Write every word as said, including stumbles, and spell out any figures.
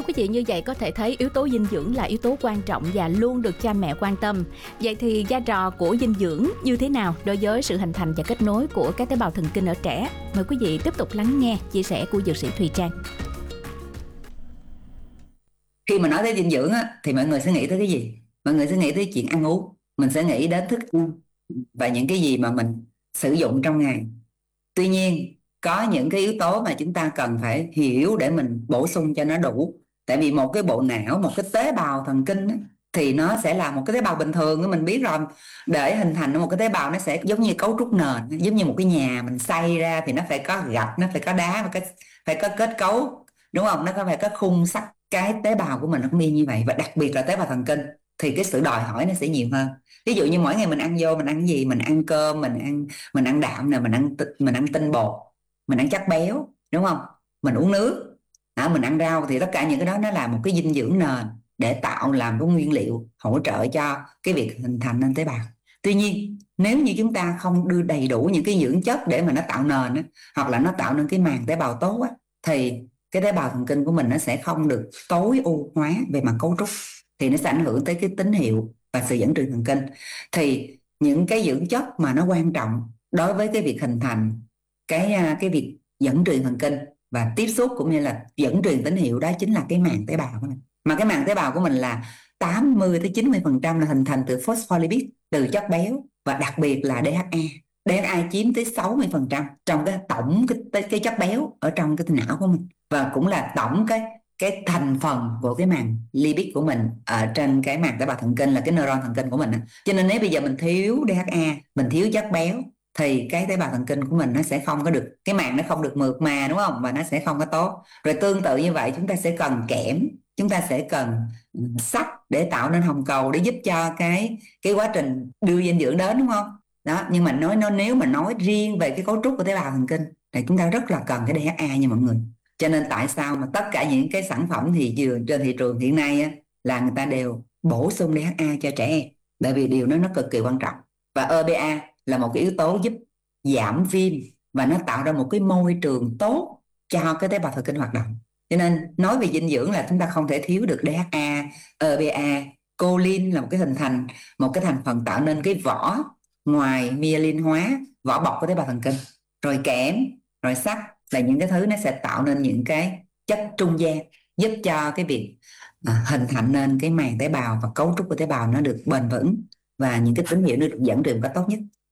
quý vị, như vậy có thể thấy yếu tố dinh dưỡng là yếu tố quan trọng và luôn được cha mẹ quan tâm. Vậy thì vai trò của dinh dưỡng như thế nào đối với sự hình thành và kết nối của các tế bào thần kinh ở trẻ? Mời quý vị tiếp tục lắng nghe chia sẻ của dược sĩ Thùy Trang. Khi mà nói tới dinh dưỡng á, thì mọi người sẽ nghĩ tới cái gì? Mọi người sẽ nghĩ tới chuyện ăn uống. Mình sẽ nghĩ đến thức ăn và những cái gì mà mình sử dụng trong ngày. Tuy nhiên, có những cái yếu tố mà chúng ta cần phải hiểu để mình bổ sung cho nó đủ. Tại vì một cái bộ não, một cái tế bào thần kinh á, thì nó sẽ là một cái tế bào bình thường. Mình biết rồi, để hình thành một cái tế bào nó sẽ giống như cấu trúc nền, giống như một cái nhà mình xây ra thì nó phải có gạch, nó phải có đá, phải có, phải có kết cấu, đúng không? Nó phải có khung sắt. Cái tế bào của mình nó cũng y như vậy, và đặc biệt là tế bào thần kinh thì cái sự đòi hỏi nó sẽ nhiều hơn. Ví dụ như mỗi ngày mình ăn vô, mình ăn cái gì? Mình ăn cơm, mình ăn mình ăn đạm nè, mình ăn mình ăn tinh bột, mình ăn chất béo, đúng không? Mình uống nước, đó, mình ăn rau, thì tất cả những cái đó nó là một cái dinh dưỡng nền để tạo làm cái nguyên liệu hỗ trợ cho cái việc hình thành nên tế bào. Tuy nhiên, nếu như chúng ta không đưa đầy đủ những cái dưỡng chất để mà nó tạo nền á, hoặc là nó tạo nên cái màng tế bào tốt á, thì cái tế bào thần kinh của mình nó sẽ không được tối ưu hóa về mặt cấu trúc, thì nó sẽ ảnh hưởng tới cái tín hiệu và sự dẫn truyền thần kinh. Thì những cái dưỡng chất mà nó quan trọng đối với cái việc hình thành cái cái việc dẫn truyền thần kinh và tiếp xúc cũng như là dẫn truyền tín hiệu, đó chính là cái màng tế bào của mình. Mà cái màng tế bào của mình là tám mươi tới chín mươi phần trăm là hình thành từ phospholipid, từ chất béo, và đặc biệt là đê hát a. đê hát a chiếm tới sáu mươi phần trăm trong cái tổng cái, cái chất béo ở trong cái não của mình, và cũng là tổng cái cái thành phần của cái màng lipid của mình ở trên cái màng tế bào thần kinh, là cái neuron thần kinh của mình. Cho nên nếu bây giờ mình thiếu đê hát a, mình thiếu chất béo, thì cái tế bào thần kinh của mình nó sẽ không có được, cái màng nó không được mượt mà, đúng không? Và nó sẽ không có tốt. Rồi tương tự như vậy, chúng ta sẽ cần kẽm, chúng ta sẽ cần sắt để tạo nên hồng cầu, để giúp cho cái cái quá trình đưa dinh dưỡng đến, đúng không? Đó, nhưng mà nói nó nếu mà nói riêng về cái cấu trúc của tế bào thần kinh thì chúng ta rất là cần cái đê hát a nha mọi người. Cho nên tại sao mà tất cả những cái sản phẩm thị trường trên thị trường hiện nay á, là người ta đều bổ sung đê hát a cho trẻ em, tại vì điều đó nó cực kỳ quan trọng. Và e bê a là một cái yếu tố giúp giảm viêm và nó tạo ra một cái môi trường tốt cho cái tế bào thần kinh hoạt động. Cho nên nói về dinh dưỡng là chúng ta không thể thiếu được đê hát a, e bê a. Choline là một cái hình thành, một cái thành phần tạo nên cái vỏ ngoài myelin hóa, vỏ bọc của tế bào thần kinh. Rồi kẽm, rồi sắt là những cái thứ nó sẽ tạo nên những cái chất trung gian giúp cho cái việc à, hình thành nên cái màng tế bào và cấu trúc của tế bào nó được bền vững, và những cái tín hiệu nó được dẫn truyền một cách tốt nhất.